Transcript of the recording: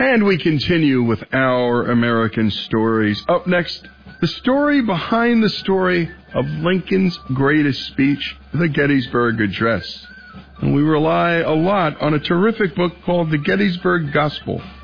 And we continue with our American stories. Up next, the story behind the story of Lincoln's greatest speech, the Gettysburg Address. And we rely a lot on a terrific book called The Gettysburg Gospel